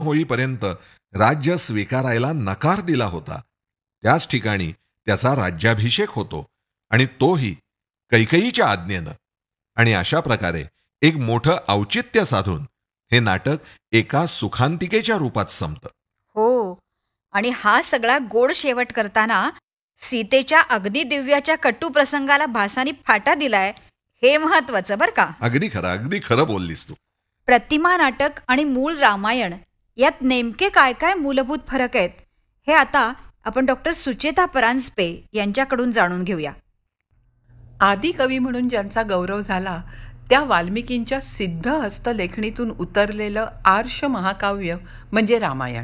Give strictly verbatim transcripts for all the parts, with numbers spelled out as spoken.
होईपर्यंत राज्य स्वीकारायला नकार दिला होता. त्याच ठिकाणी त्याचा राज्याभिषेक होतो आणि तोही कैकेयीच्या आज्ञेनं. आणि अशा प्रकारे एक मोठं औचित्य साधून हे नाटक एका सुखांतिकेच्या रूपात संपतं. हो, आणि हा सगळा गोड शेवट करताना सीतेच्या अग्निदिव्याच्या कटू प्रसंगाला भासानी फाटा दिलाय, हे महत्वाचं बरं का. अगदी खरं, अगदी खरं बोललीस तू. प्रतिमा नाटक आणि मूळ रामायण यात नेमके काय काय मूलभूत फरक आहेत हे आता आपण डॉक्टर सुचेता परांजपे यांच्याकडून जाणून घेऊया. आदिकवी म्हणून ज्यांचा गौरव झाला त्या वाल्मिकींच्या सिद्ध हस्तलेखणीतून उतरलेलं आर्ष महाकाव्य म्हणजे रामायण.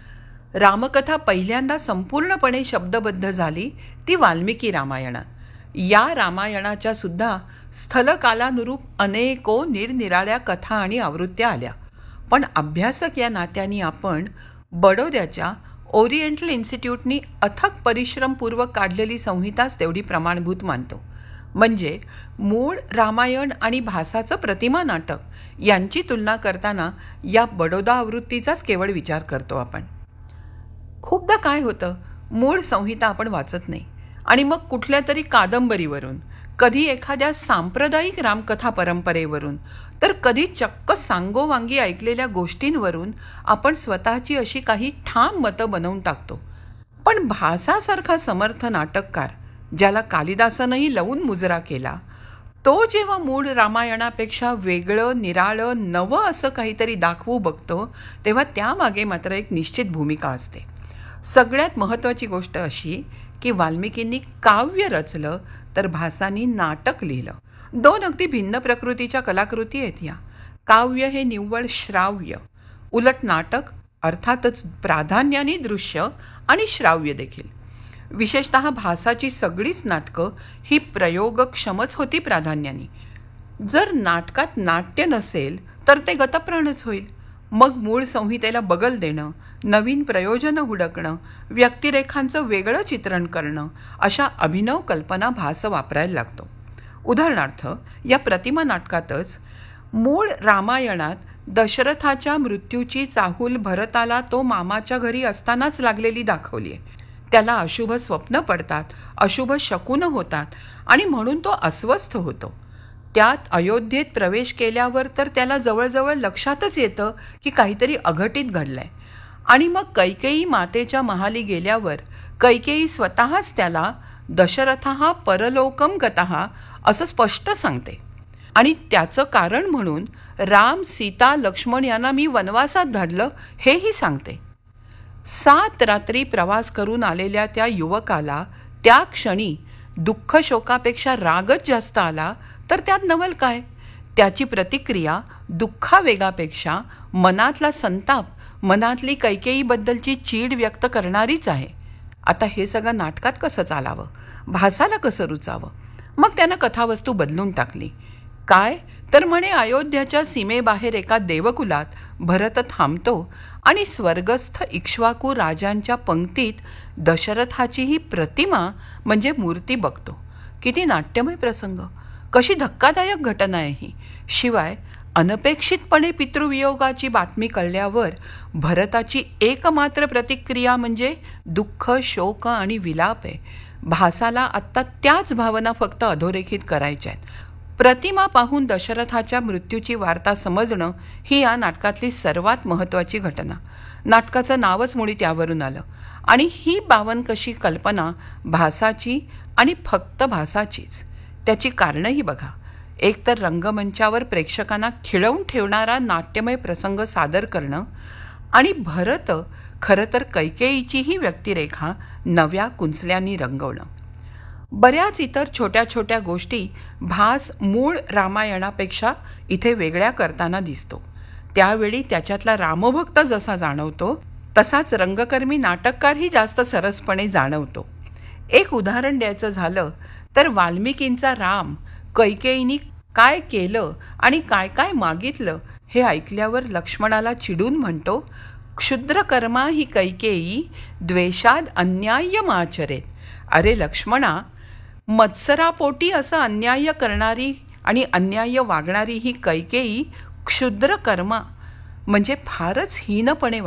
रामकथा पहिल्यांदा संपूर्णपणे शब्दबद्ध झाली ती वाल्मिकी रामायणात. या रामायणाच्या सुद्धा स्थलकालानुरूप अनेको निरनिराळ्या कथा आणि आवृत्त्या आल्या. पण अभ्यासक या नात्याने आपण बडोद्याच्या ओरिएंटल इन्स्टिट्यूटनी अथक परिश्रमपूर्वक काढलेली संहिताच तेवढी प्रमाणभूत मानतो. म्हणजे मूळ रामायण आणि भासाचं प्रतिमा नाटक यांची तुलना करताना या बडोदा आवृत्तीचाच केवळ विचार करतो आपण. खूपदा काय होतं, मूळ संहिता आपण वाचत नाही आणि मग कुठल्या तरी कादंबरीवरून, कधी एखाद्या सांप्रदायिक रामकथा परंपरेवरून, तर कधी चक्क सांगोवांगी ऐकलेल्या गोष्टींवरून आपण स्वतःची अशी काही ठाम मतं बनवून टाकतो. पण भासासारखा समर्थ नाटककार, ज्याला कालिदासानंही लवून मुजरा केला, तो जेव्हा मूळ रामायणापेक्षा वेगळं, निराळं, नवं असं काहीतरी दाखवू बघतो, तेव्हा त्यामागे मात्र एक निश्चित भूमिका असते. सगळ्यात महत्त्वाची गोष्ट अशी की वाल्मिकींनी काव्य रचलं तर भासानी नाटक लिहिलं. दोन अगदी भिन्न प्रकृतीच्या कलाकृती आहेत या. काव्य हे निव्वळ श्राव्य, उलट नाटक अर्थातच प्राधान्याने दृश्य आणि श्राव्य देखील. विशेषतः भासाची सगळीच नाटकं ही प्रयोगक्षमच होती प्राधान्याने. जर नाटकात नाट्य नसेल तर ते गतप्राणच होईल. मग मूळ संहितेला बगल देणं, नवीन प्रयोजनं हुडकणं, व्यक्तिरेखांचं वेगळं चित्रण करणं, अशा अभिनव कल्पना भास वापरायला लागतो. उदाहरणार्थ या प्रतिमा नाटकातच मूळ रामायणात दशरथाच्या मृत्यूची चाहूल भरताला तो मामाच्या घरी असतानाच लागलेली दाखवली आहे. त्याला अशुभ स्वप्न पडतात, अशुभ शकुन होतात आणि म्हणून तो अस्वस्थ होतो. त्यात अयोध्येत प्रवेश केल्यावर तर त्याला जवळजवळ लक्षातच येतं की काहीतरी अघटित घडलंय. आणि मग कैकेयी मातेच्या महाली गेल्यावर कैकेयी स्वतःच त्याला दशरथः परलोकम गतः असं स्पष्ट सांगते. आणि त्याचं कारण म्हणून राम, सीता, लक्ष्मण यांना मी वनवासात धाडलं हेही सांगते. सात रात्री प्रवास करून आलेल्या त्या युवकाला त्या क्षणी दुःख शोकापेक्षा रागच जास्त आला तर त्यात नवल काय? त्याची प्रतिक्रिया दुःखावेगापेक्षा मनातला संताप, मनातली कैकेयीबद्दलची चीड व्यक्त करणारीच आहे. आता हे सगळं नाटकात कसं चालावं, भासाला कसं रुचावं? मग त्यानं कथावस्तू बदलून टाकली. काय तर म्हणे, अयोध्याच्या सीमेबाहेर एका देवकुलात भरत थांबतो आणि स्वर्गस्थ इक्ष्वाकू राजांच्या पंक्तीत दशरथाची ही प्रतिमा म्हणजे मूर्ती बघतो. किती नाट्यमय प्रसंग, कशी धक्कादायक घटना आहे ही. शिवाय अनपेक्षितपणे पितृवियोगाची बातमी कळल्यावर भरताची एकमात्र प्रतिक्रिया म्हणजे दुःख, शोक आणि विलाप आहे. भासाला आत्ता त्याच भावना फक्त अधोरेखित करायच्या आहेत. प्रतिमा पाहून दशरथाच्या मृत्यूची वार्ता समजणं ही या नाटकातली सर्वात महत्त्वाची घटना. नाटकाचं नावच मुळी त्यावरून आलं. आणि ही बावनकशी कल्पना भासाची आणि फक्त भासाचीच. त्याची कारणंही बघा. एक तर रंगमंचावर प्रेक्षकांना खिळवून ठेवणारा नाट्यमय प्रसंग सादर करणं, आणि भरत खरं तर कैकेयीचीही व्यक्तिरेखा नव्या कुंचल्यांनी रंगवणं. बऱ्याच इतर छोट्या छोट्या गोष्टी भास मूळ रामायणापेक्षा इथे वेगळ्या करताना दिसतो. त्यावेळी त्याच्यातला रामभक्त जसा जाणवतो तसाच रंगकर्मी नाटककारही जास्त सरसपणे जाणवतो. एक उदाहरण द्यायचं झालं तर वाल्मिकींचा राम कैकेयीनी काय केलं आणि काय काय मागितलं हे ऐकल्यावर लक्ष्मणाला चिडून म्हणतो, क्षुद्रकर्मा ही कैकेयी द्वेषाद अन्याय्यमाचरेत. अरे लक्ष्मणा, मत्सरापोटी असं अन्याय करणारी आणि अन्याय वागणारी ही कैकेयी क्षुद्रकर्मा म्हणजे फारच हीनपणे